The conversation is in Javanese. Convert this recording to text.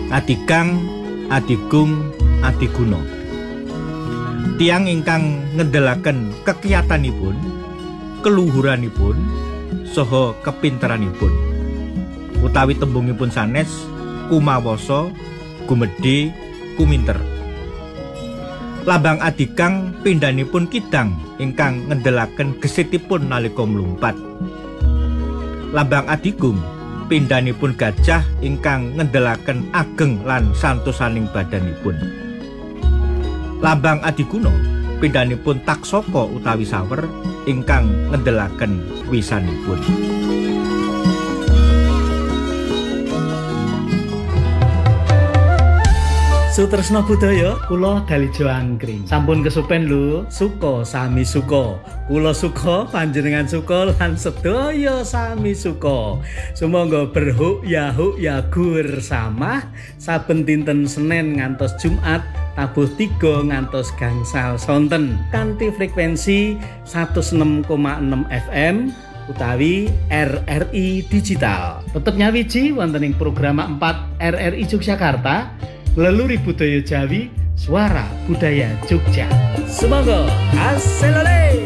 Adigang, adigung, adiguna. Tiyang ingkang ngendhelaken kekiyatanipun, keluhuranipun, saha kepinteranipun. Utawi tembungipun sanes kumawasa, gumedhe, kuminter. Lambang adigang pindhanipun kidang ingkang ngendhelaken gesitipun nalika mlumpat. Lambang adigung pindhanipun gajah ingkang ngendhelaken ageng lan santosaning badanipun. Lambang adiguna pindhanipun taksaka utawi sawer ingkang ngendhelaken wisanipun. Sutresna budaya kula Dalijo Angkring. Sampun kesupen lho, suka sami suka. Kula suka, panjenengan suka lan sedaya sami suka. Sumangga berhuk ya gur samah saben dinten Senin ngantos Jumat tabuh 3 ngantos gangsal sonten kanthi frekuensi 106,6 FM utawi RRI Digital. Tetep nyawiji wonten ing program 4 RRI Yogyakarta. Leluri budaya Jawi, suara budaya Jogja. Semoga hasilole.